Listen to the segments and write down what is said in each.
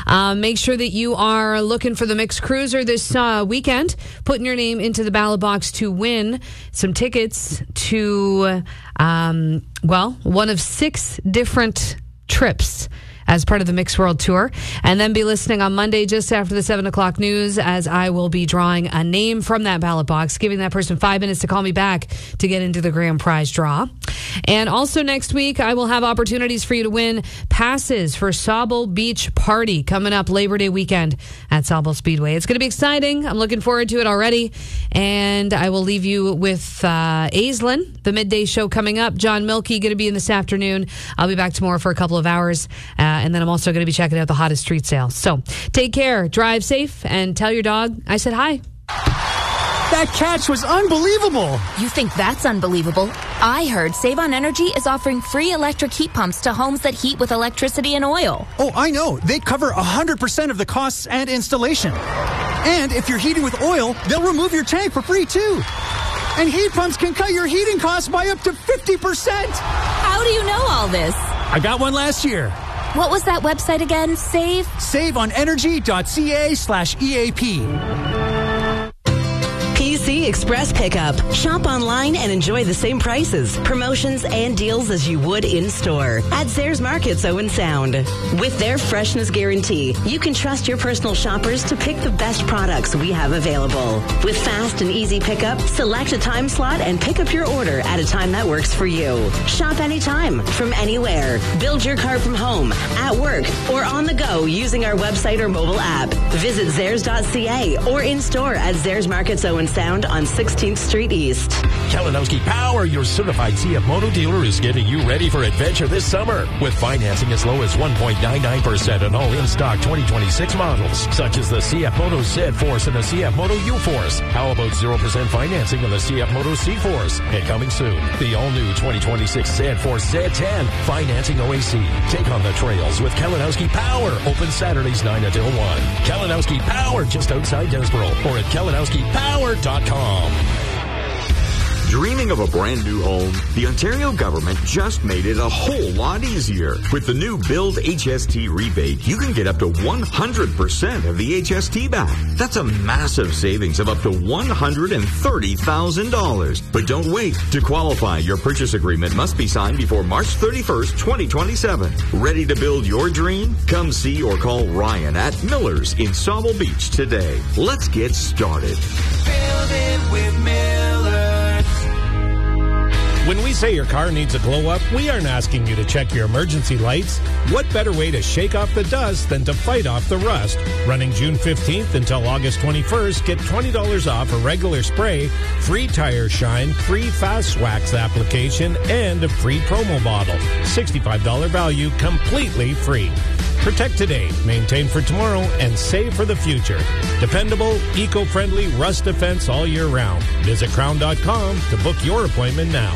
Make sure that you are looking for the Mix Cruiser this weekend, putting your name into the ballot box to win some tickets to, one of 6 different trips as part of the Mix World Tour. And then be listening on Monday just after the 7 o'clock news, as I will be drawing a name from that ballot box, giving that person 5 minutes to call me back to get into the grand prize draw. And also next week, I will have opportunities for you to win passes for Sauble Beach Party coming up Labor Day weekend at Sauble Speedway. It's going to be exciting. I'm looking forward to it already. And I will leave you with Aislinn, the midday show coming up. John Milkey going to be in this afternoon. I'll be back tomorrow for a couple of hours. And then I'm also going to be checking out the hottest street sale. So take care, drive safe, and tell your dog I said hi. That catch was unbelievable. You think that's unbelievable? I heard Save On Energy is offering free electric heat pumps to homes that heat with electricity and oil. Oh, I know. They cover 100% of the costs and installation. And if you're heating with oil, they'll remove your tank for free, too. And heat pumps can cut your heating costs by up to 50%. How do you know all this? I got one last year. What was that website again? SaveOnEnergy.ca/EAP. PC Express Pickup. Shop online and enjoy the same prices, promotions, and deals as you would in-store at Zayres Markets Owen Sound. With their freshness guarantee, you can trust your personal shoppers to pick the best products we have available. With fast and easy pickup, select a time slot and pick up your order at a time that works for you. Shop anytime, from anywhere. Build your car from home, at work, or on the go using our website or mobile app. Visit Zayres.ca or in-store at Zayres Markets Owen Sound on 16th Street East. Kalinowski Power, your certified CF Moto dealer, is getting you ready for adventure this summer with financing as low as 1.99% on all in-stock 2026 models, such as the CF Moto Z-Force and the CF Moto U-Force. How about 0% financing on the CF Moto C-Force? And coming soon, the all-new 2026 Z-Force Z10 financing OAC. Take on the trails with Kalinowski Power. Open Saturdays 9 until 1. Kalinowski Power, just outside Desboro, or at KalinowskiPower.com. Dreaming of a brand new home? The Ontario government just made it a whole lot easier. With the new Build HST rebate, you can get up to 100% of the HST back. That's a massive savings of up to $130,000. But don't wait. To qualify, your purchase agreement must be signed before March 31st, 2027. Ready to build your dream? Come see or call Ryan at Miller's in Sauble Beach today. Let's get started. Build it with Miller. When we say your car needs a glow up, we aren't asking you to check your emergency lights. What better way to shake off the dust than to fight off the rust? Running June 15th until August 21st, get $20 off a regular spray, free tire shine, free fast wax application, and a free promo bottle. $65 value, completely free. Protect today, maintain for tomorrow, and save for the future. Dependable, eco-friendly rust defense all year round. Visit crown.com to book your appointment now.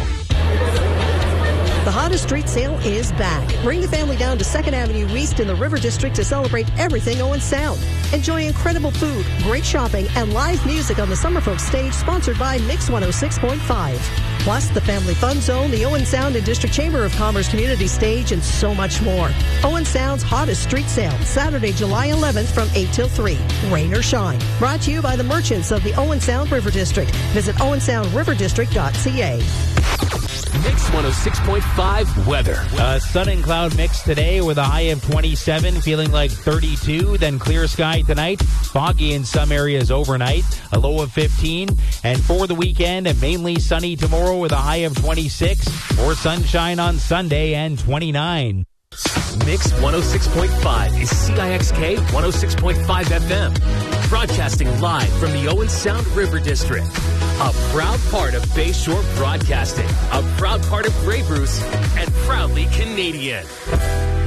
The hottest street sale is back. Bring the family down to 2nd Avenue East in the River District to celebrate everything Owen Sound. Enjoy incredible food, great shopping, and live music on the Summerfolk stage, sponsored by Mix 106.5. Plus, the Family Fun Zone, the Owen Sound and District Chamber of Commerce Community Stage, and so much more. Owen Sound's hottest street sale, Saturday, July 11th from 8 till 3. Rain or shine. Brought to you by the merchants of the Owen Sound River District. Visit owensoundriverdistrict.ca. Mix 106.5 weather. Sun and cloud mix today with a high of 27, feeling like 32. Then clear sky tonight. Foggy in some areas overnight. A low of 15. And for the weekend, mainly sunny tomorrow with a high of 26. More sunshine on Sunday and 29. Mix 106.5 is CIXK 106.5 FM. Broadcasting live from the Owen Sound River District. A proud part of Bayshore Broadcasting. A proud part of Grey Bruce and proudly Canadian.